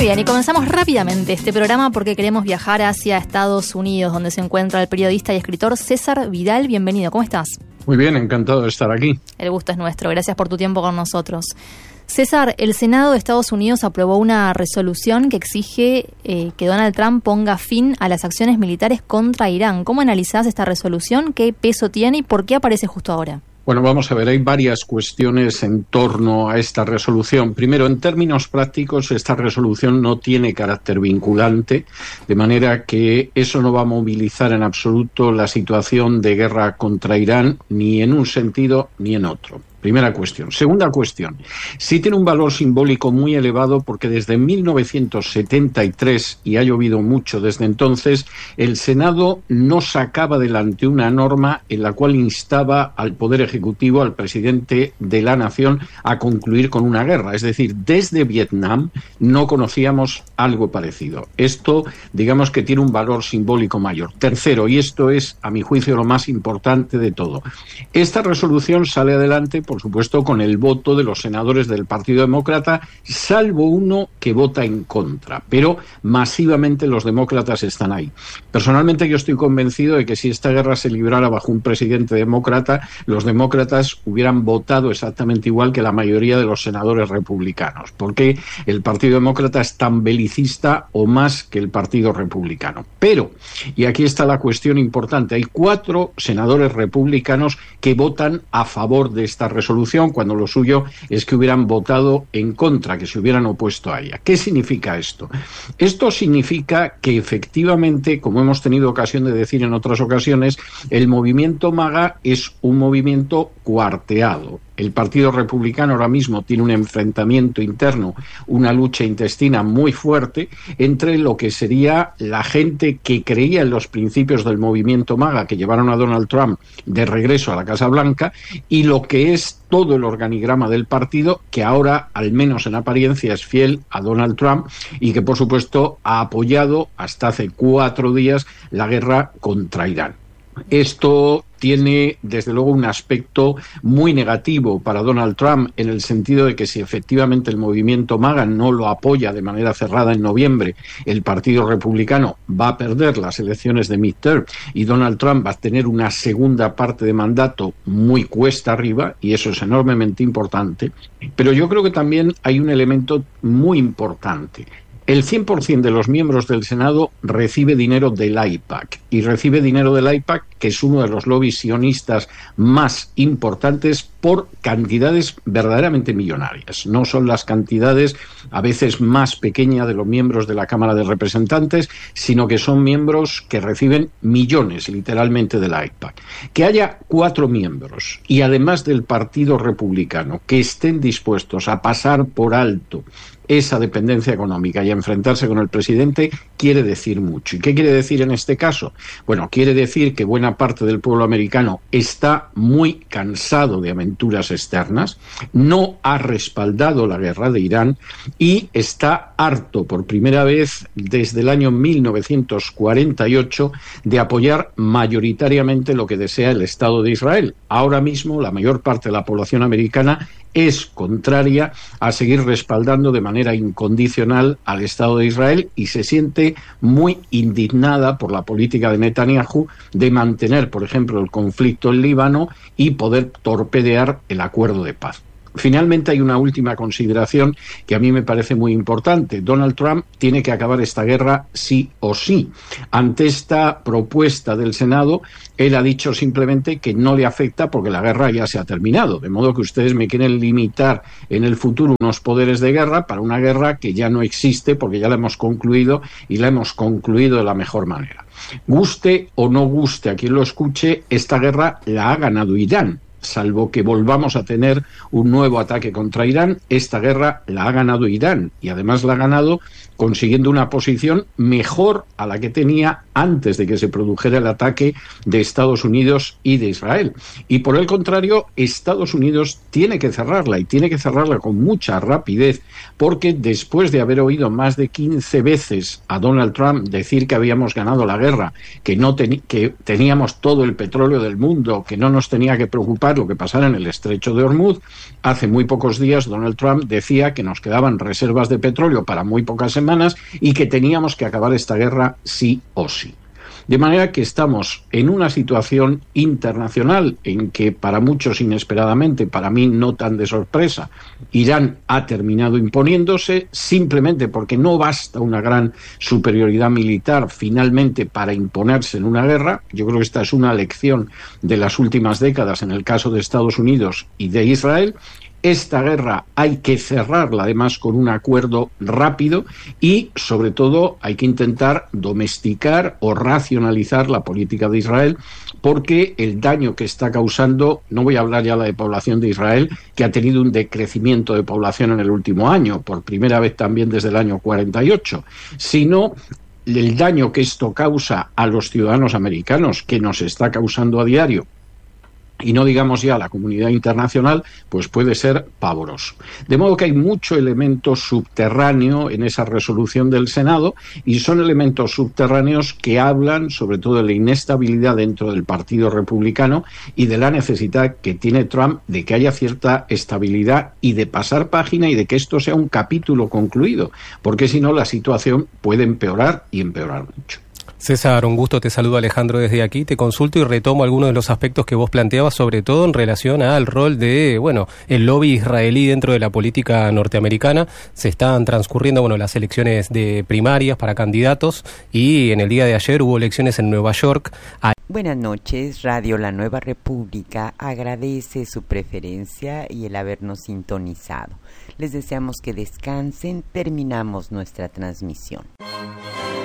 bien, y comenzamos rápidamente este programa porque queremos viajar hacia Estados Unidos, donde se encuentra el periodista y escritor César Vidal. Bienvenido, ¿cómo estás? Muy bien, encantado de estar aquí. El gusto es nuestro, gracias por tu tiempo con nosotros. César, el Senado de Estados Unidos aprobó una resolución que exige que Donald Trump ponga fin a las acciones militares contra Irán. ¿Cómo analizás esta resolución? ¿Qué peso tiene y por qué aparece justo ahora? Bueno, vamos a ver, hay varias cuestiones en torno a esta resolución. Primero, en términos prácticos, esta resolución no tiene carácter vinculante, de manera que eso no va a movilizar en absoluto la situación de guerra contra Irán, ni en un sentido ni en otro. Primera cuestión. Segunda cuestión. Sí tiene un valor simbólico muy elevado porque desde 1973, y ha llovido mucho desde entonces, el Senado no sacaba adelante una norma en la cual instaba al Poder Ejecutivo, al presidente de la nación, a concluir con una guerra. Es decir, desde Vietnam no conocíamos algo parecido. Esto, digamos que tiene un valor simbólico mayor. Tercero, y esto es, a mi juicio, lo más importante de todo. Esta resolución sale adelante, por supuesto, con el voto de los senadores del Partido Demócrata, salvo uno que vota en contra, pero masivamente los demócratas están ahí. Personalmente yo estoy convencido de que si esta guerra se librara bajo un presidente demócrata, los demócratas hubieran votado exactamente igual que la mayoría de los senadores republicanos, porque el Partido Demócrata es tan belicista o más que el Partido Republicano. Pero, y aquí está la cuestión importante, hay 4 senadores republicanos que votan a favor de esta resolución, cuando lo suyo es que hubieran votado en contra, que se hubieran opuesto a ella. ¿Qué significa esto? Esto significa que efectivamente, como hemos tenido ocasión de decir en otras ocasiones, el movimiento MAGA es un movimiento cuarteado. El Partido Republicano ahora mismo tiene un enfrentamiento interno, una lucha intestina muy fuerte entre lo que sería la gente que creía en los principios del movimiento MAGA que llevaron a Donald Trump de regreso a la Casa Blanca y lo que es todo el organigrama del partido que ahora, al menos en apariencia, es fiel a Donald Trump y que, por supuesto, ha apoyado hasta hace 4 días la guerra contra Irán. Esto tiene, desde luego, un aspecto muy negativo para Donald Trump en el sentido de que si efectivamente el movimiento MAGA no lo apoya de manera cerrada en noviembre, el Partido Republicano va a perder las elecciones de midterm y Donald Trump va a tener una segunda parte de mandato muy cuesta arriba y eso es enormemente importante. Pero yo creo que también hay un elemento muy importante. El 100% de los miembros del Senado recibe dinero del AIPAC y recibe dinero del AIPAC, que es uno de los lobbies sionistas más importantes por cantidades verdaderamente millonarias. No son las cantidades a veces más pequeñas de los miembros de la Cámara de Representantes, sino que son miembros que reciben millones literalmente del AIPAC. Que haya 4 miembros y además del Partido Republicano que estén dispuestos a pasar por alto esa dependencia económica y a enfrentarse con el presidente quiere decir mucho. ¿Y qué quiere decir en este caso? Bueno, quiere decir que buena parte del pueblo americano está muy cansado de aventuras externas, no ha respaldado la guerra de Irán y está harto por primera vez desde el año 1948 de apoyar mayoritariamente lo que desea el Estado de Israel. Ahora mismo la mayor parte de la población americana es contraria a seguir respaldando de manera incondicional al Estado de Israel y se siente muy indignada por la política de Netanyahu de mantener, por ejemplo, el conflicto en Líbano y poder torpedear el acuerdo de paz. Finalmente hay una última consideración que a mí me parece muy importante. Donald Trump tiene que acabar esta guerra sí o sí. Ante esta propuesta del Senado, él ha dicho simplemente que no le afecta porque la guerra ya se ha terminado. De modo que ustedes me quieren limitar en el futuro unos poderes de guerra para una guerra que ya no existe porque ya la hemos concluido y la hemos concluido de la mejor manera. Guste o no guste a quien lo escuche, esta guerra la ha ganado Irán. Salvo que volvamos a tener un nuevo ataque contra Irán, esta guerra la ha ganado Irán y además la ha ganado consiguiendo una posición mejor a la que tenía antes de que se produjera el ataque de Estados Unidos y de Israel. Y por el contrario, Estados Unidos tiene que cerrarla y tiene que cerrarla con mucha rapidez porque después de haber oído más de 15 veces a Donald Trump decir que habíamos ganado la guerra, que teníamos todo el petróleo del mundo, que no nos tenía que preocupar pasar lo que pasara en el estrecho de Hormuz. Hace muy pocos días Donald Trump decía que nos quedaban reservas de petróleo para muy pocas semanas y que teníamos que acabar esta guerra sí o sí. De manera que estamos en una situación internacional en que para muchos inesperadamente, para mí no tan de sorpresa, Irán ha terminado imponiéndose simplemente porque no basta una gran superioridad militar finalmente para imponerse en una guerra. Yo creo que esta es una lección de las últimas décadas en el caso de Estados Unidos y de Israel. Esta guerra hay que cerrarla además con un acuerdo rápido y sobre todo hay que intentar domesticar o racionalizar la política de Israel, porque el daño que está causando, no voy a hablar ya de la población de Israel, que ha tenido un decrecimiento de población en el último año, por primera vez también desde el año 48, sino el daño que esto causa a los ciudadanos americanos, que nos está causando a diario, y no digamos ya la comunidad internacional, pues puede ser pavoroso. De modo que hay mucho elemento subterráneo en esa resolución del Senado, y son elementos subterráneos que hablan sobre todo de la inestabilidad dentro del Partido Republicano y de la necesidad que tiene Trump de que haya cierta estabilidad y de pasar página y de que esto sea un capítulo concluido, porque si no la situación puede empeorar y empeorar mucho. César, un gusto, te saludo Alejandro desde aquí, te consulto y retomo algunos de los aspectos que vos planteabas, sobre todo en relación al rol de, el lobby israelí dentro de la política norteamericana. Se están transcurriendo, las elecciones de primarias para candidatos y en el día de ayer hubo elecciones en Nueva York. Buenas noches, Radio La Nueva República agradece su preferencia y el habernos sintonizado. Les deseamos que descansen, terminamos nuestra transmisión.